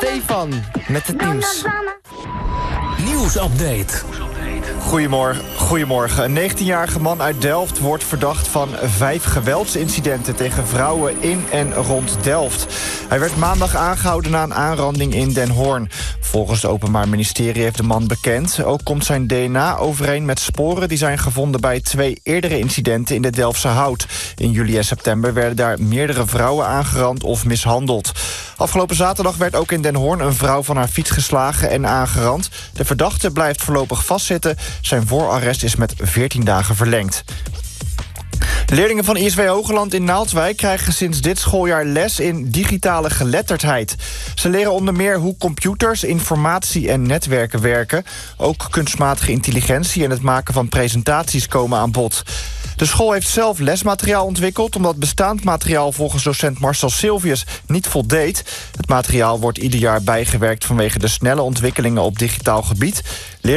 Stefan met het nieuws. Nieuwsupdate. Goedemorgen. Een 19-jarige man uit Delft wordt verdacht van 5 geweldsincidenten tegen vrouwen in en rond Delft. Hij werd maandag aangehouden na een aanranding in Den Hoorn. Volgens het Openbaar Ministerie heeft de man bekend. Ook komt zijn DNA overeen met sporen die zijn gevonden bij 2 eerdere incidenten in de Delftse Hout. In juli en september werden daar meerdere vrouwen aangerand of mishandeld. Afgelopen zaterdag werd ook in Den Hoorn een vrouw van haar fiets geslagen en aangerand. De verdachte blijft voorlopig vastzitten. Zijn voorarrest is met 14 dagen verlengd. Leerlingen van ISW Hogeland in Naaldwijk krijgen sinds dit schooljaar les in digitale geletterdheid. Ze leren onder meer hoe computers, informatie en netwerken werken. Ook kunstmatige intelligentie en het maken van presentaties komen aan bod. De school heeft zelf lesmateriaal ontwikkeld, omdat bestaand materiaal volgens docent Marcel Silvius niet voldeed. Het materiaal wordt ieder jaar bijgewerkt vanwege de snelle ontwikkelingen op digitaal gebied.